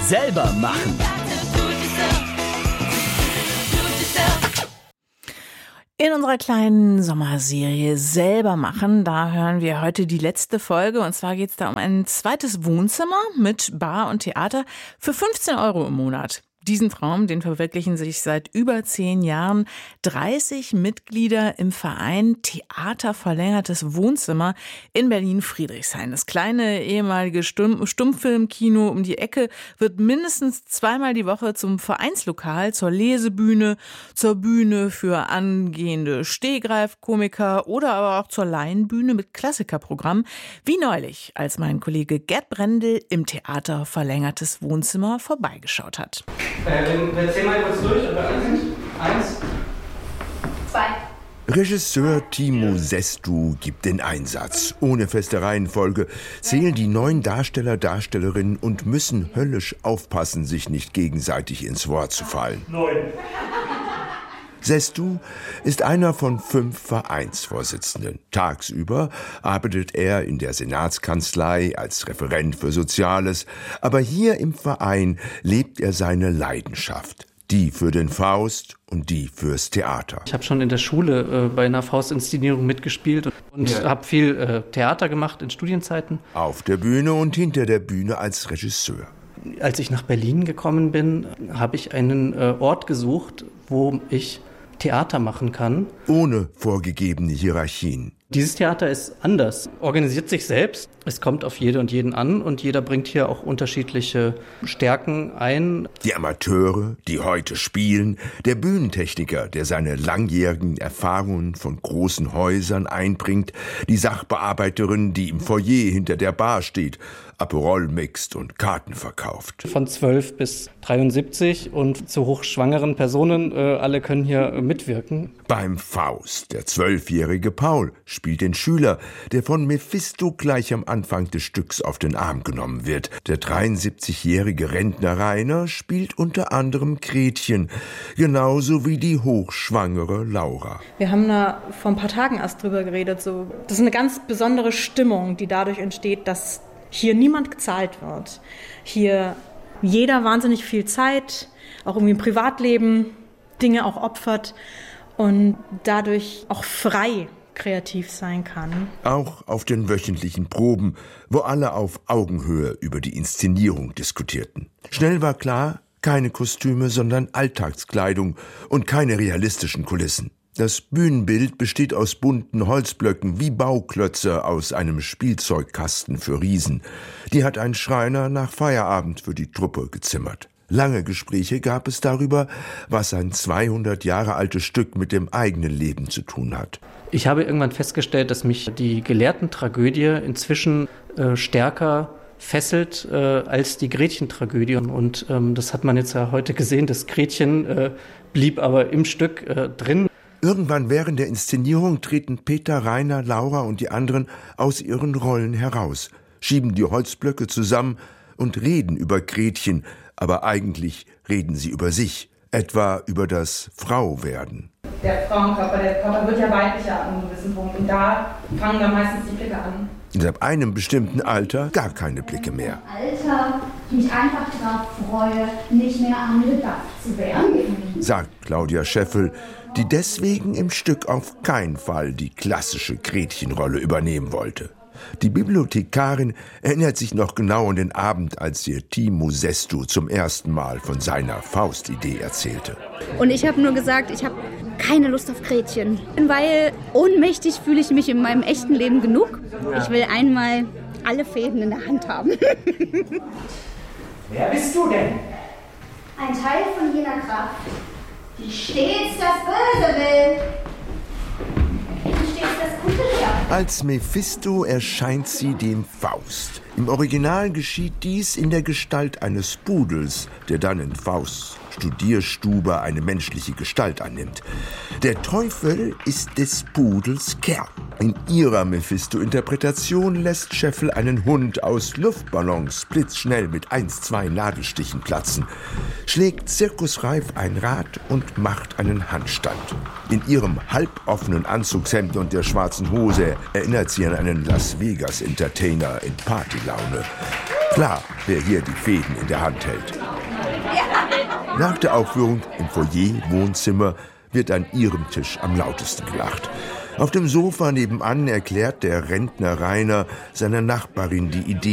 Selber machen. In unserer kleinen Sommerserie Selber machen, da hören wir heute die letzte Folge. Und zwar geht es da um ein zweites Wohnzimmer mit Bar und Theater für 15 € im Monat. Diesen Traum, den verwirklichen sich seit über 10 Jahren 30 Mitglieder im Verein Theater Verlängertes Wohnzimmer in Berlin-Friedrichshain. Das kleine ehemalige Stummfilmkino um die Ecke wird mindestens 2-mal die Woche zum Vereinslokal, zur Lesebühne, zur Bühne für angehende Stehgreifkomiker oder aber auch zur Laienbühne mit Klassikerprogramm, wie neulich, als mein Kollege Gerd Brendel im Theater Verlängertes Wohnzimmer vorbeigeschaut hat. Wir zählen mal kurz durch, ob wir alle sind. 1, 2. Regisseur Timo Sestu gibt den Einsatz. Ohne feste Reihenfolge zählen die 9 Darsteller, Darstellerinnen und müssen höllisch aufpassen, sich nicht gegenseitig ins Wort zu fallen. 9. Sestu ist einer von 5 Vereinsvorsitzenden. Tagsüber arbeitet er in der Senatskanzlei als Referent für Soziales. Aber hier im Verein lebt er seine Leidenschaft. Die für den Faust und die fürs Theater. Ich habe schon in der Schule bei einer Faustinszenierung mitgespielt und habe viel Theater gemacht in Studienzeiten. Auf der Bühne und hinter der Bühne als Regisseur. Als ich nach Berlin gekommen bin, habe ich einen Ort gesucht, wo ich Theater machen kann. Ohne vorgegebene Hierarchien. Dieses Theater ist anders, organisiert sich selbst. Es kommt auf jede und jeden an und jeder bringt hier auch unterschiedliche Stärken ein. Die Amateure, die heute spielen, der Bühnentechniker, der seine langjährigen Erfahrungen von großen Häusern einbringt, die Sachbearbeiterin, die im Foyer hinter der Bar steht, Aperol mixt und Karten verkauft. Von 12 bis 73 und zu hochschwangeren Personen, alle können hier mitwirken. Beim Faust, der 12-jährige Paul spielt den Schüler, der von Mephisto gleich am Anfang des Stücks auf den Arm genommen wird. Der 73-jährige Rentner Rainer spielt unter anderem Gretchen, genauso wie die hochschwangere Laura. Wir haben da vor ein paar Tagen erst drüber geredet. So, das ist eine ganz besondere Stimmung, die dadurch entsteht, dass hier niemand gezahlt wird. Hier jeder wahnsinnig viel Zeit, auch irgendwie im Privatleben, Dinge auch opfert und dadurch auch frei kreativ sein kann. Auch auf den wöchentlichen Proben, wo alle auf Augenhöhe über die Inszenierung diskutierten. Schnell war klar, keine Kostüme, sondern Alltagskleidung und keine realistischen Kulissen. Das Bühnenbild besteht aus bunten Holzblöcken wie Bauklötze aus einem Spielzeugkasten für Riesen. Die hat ein Schreiner nach Feierabend für die Truppe gezimmert. Lange Gespräche gab es darüber, was ein 200 Jahre altes Stück mit dem eigenen Leben zu tun hat. Ich habe irgendwann festgestellt, dass mich die Gelehrtentragödie inzwischen stärker fesselt als die Gretchen-Tragödie. Und das hat man jetzt ja heute gesehen. Das Gretchen blieb aber im Stück drin. Irgendwann während der Inszenierung treten Peter, Rainer, Laura und die anderen aus ihren Rollen heraus, schieben die Holzblöcke zusammen und reden über Gretchen, aber eigentlich reden sie über sich, etwa über das Frauwerden. Der Frauenkörper, der Körper wird ja weiblicher an einem gewissen Punkt und da fangen dann meistens die Blicke an. Und ab einem bestimmten Alter gar keine Blicke mehr. Alter, ich mich einfach darauf freue, nicht mehr angedacht zu werden, sagt Claudia Scheffel, die deswegen im Stück auf keinen Fall die klassische Gretchenrolle übernehmen wollte. Die Bibliothekarin erinnert sich noch genau an den Abend, als ihr Timo Sestu zum ersten Mal von seiner Faustidee erzählte. Und ich habe nur gesagt, ich habe keine Lust auf Gretchen, weil ohnmächtig fühle ich mich in meinem echten Leben genug. Ich will einmal alle Fäden in der Hand haben. Wer bist du denn? Ein Teil von jener Kraft, die stets das Böse will. Die stets das Gute lehrt. Als Mephisto erscheint sie dem Faust. Im Original geschieht dies in der Gestalt eines Pudels, der dann in Fausts Studierstube eine menschliche Gestalt annimmt. Der Teufel ist des Pudels Kerl. In ihrer Mephisto-Interpretation lässt Scheffel einen Hund aus Luftballons blitzschnell mit 1-2 Nadelstichen platzen, schlägt zirkusreif ein Rad und macht einen Handstand. In ihrem halboffenen Anzugshemd und der schwarzen Hose erinnert sie an einen Las Vegas-Entertainer in Partylaune. Klar, wer hier die Fäden in der Hand hält. Nach der Aufführung im Foyer-Wohnzimmer wird an ihrem Tisch am lautesten gelacht. Auf dem Sofa nebenan erklärt der Rentner Rainer seiner Nachbarin die Idee